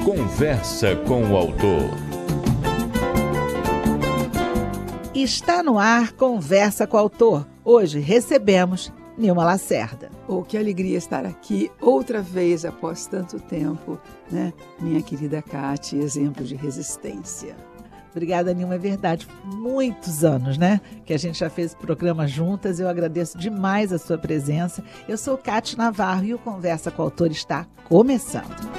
Conversa com o autor. Está no ar Conversa com o Autor. Hoje recebemos Nilma Lacerda. Oh, que alegria estar aqui outra vez após tanto tempo, né? Minha querida Cátia, exemplo de resistência. Obrigada, Nilma, é verdade. Muitos anos, né? Que a gente já fez programa juntas. Eu agradeço demais a sua presença. Eu sou Cátia Navarro e o Conversa com o Autor está começando.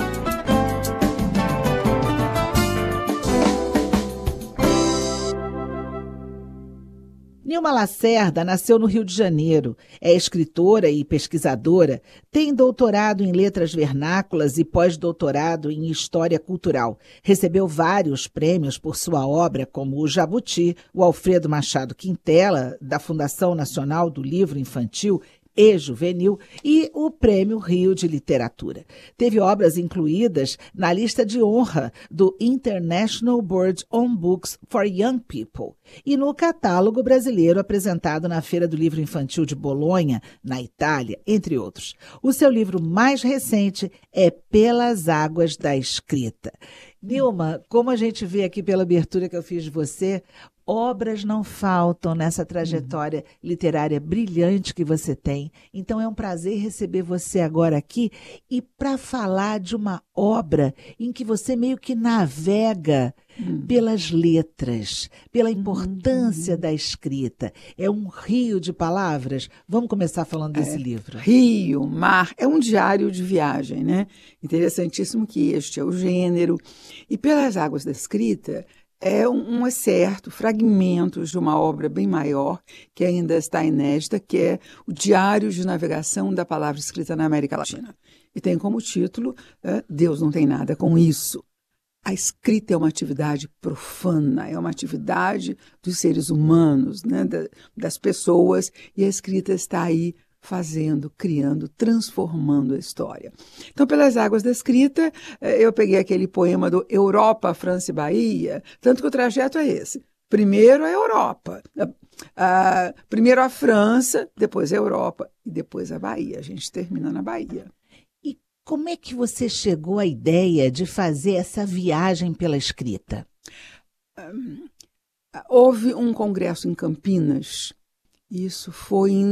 Nilma Lacerda nasceu no Rio de Janeiro, é escritora e pesquisadora, tem doutorado em letras vernáculas e pós-doutorado em história cultural. Recebeu vários prêmios por sua obra, como o Jabuti, o Alfredo Machado Quintela, da Fundação Nacional do Livro Infantil e Juvenil, e o Prêmio Rio de Literatura. Teve obras incluídas na lista de honra do International Board on Books for Young People e no catálogo brasileiro apresentado na Feira do Livro Infantil de Bolonha, na Itália, entre outros. O seu livro mais recente é Pelas Águas da Escrita. Nilma, como a gente vê aqui pela abertura que eu fiz de você, obras não faltam nessa trajetória literária brilhante que você tem. Então é um prazer receber você agora aqui e para falar de uma obra em que você meio que navega pelas letras, pela importância da escrita. É um rio de palavras. Vamos começar falando desse livro. Rio, mar, é um diário de viagem, né? Interessantíssimo que este é o gênero. E Pelas Águas da Escrita é um excerto, fragmentos de uma obra bem maior, que ainda está inédita, que é o Diário de Navegação da Palavra Escrita na América Latina. E tem como título, Deus não tem nada com isso. A escrita é uma atividade profana, é uma atividade dos seres humanos, né, das pessoas, e a escrita está aí fazendo, criando, transformando a história. Então, Pelas Águas da Escrita, eu peguei aquele poema do Europa, França e Bahia, tanto que o trajeto é esse. Primeiro a Europa, primeiro a França, depois a Europa e depois a Bahia. A gente termina na Bahia. E como é que você chegou à ideia de fazer essa viagem pela escrita? Houve um congresso em Campinas. Isso foi em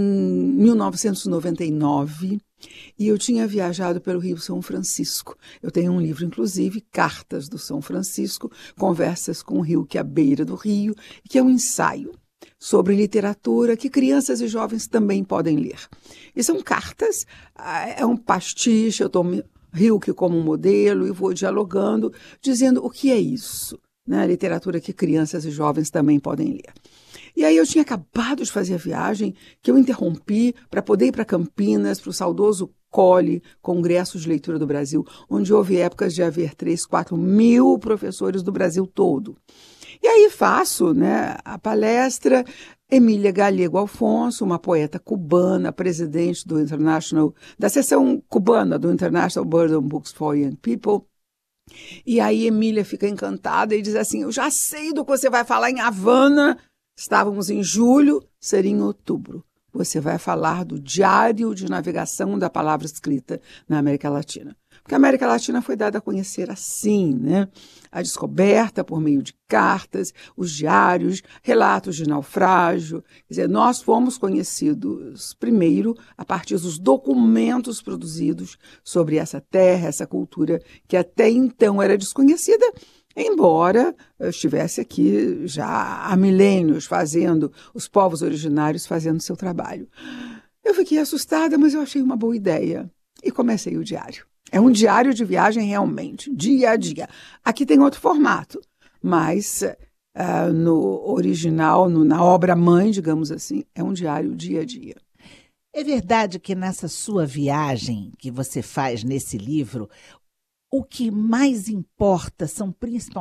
1999 e eu tinha viajado pelo Rio São Francisco. Eu tenho um livro, inclusive, Cartas do São Francisco, Conversas com o Rio, que é a beira do rio, que é um ensaio sobre literatura que crianças e jovens também podem ler. E são cartas, é um pastiche, eu tomo Rio que como um modelo e vou dialogando, dizendo o que é isso, né? Literatura que crianças e jovens também podem ler. E aí eu tinha acabado de fazer a viagem, que eu interrompi para poder ir para Campinas, para o saudoso COLE, Congresso de Leitura do Brasil, onde houve épocas de haver 3, 4 mil professores do Brasil todo. E aí faço, né, a palestra. Emília Galego Alfonso, uma poeta cubana, presidente do da seção cubana do International Board on Books for Young People. E aí Emília fica encantada e diz assim, eu já sei do que você vai falar em Havana. Estávamos em julho, seria em outubro. Você vai falar do Diário de Navegação da Palavra Escrita na América Latina. Porque a América Latina foi dada a conhecer assim, né? A descoberta por meio de cartas, os diários, relatos de naufrágio. Quer dizer, nós fomos conhecidos primeiro a partir dos documentos produzidos sobre essa terra, essa cultura que até então era desconhecida, embora eu estivesse aqui já há milênios fazendo, os povos originários fazendo seu trabalho. Eu fiquei assustada, mas eu achei uma boa ideia e comecei o diário. É um diário de viagem realmente, dia a dia. Aqui tem outro formato, mas no original, na obra-mãe, digamos assim, é um diário dia a dia. É verdade que nessa sua viagem que você faz nesse livro, o que mais importa são principalmente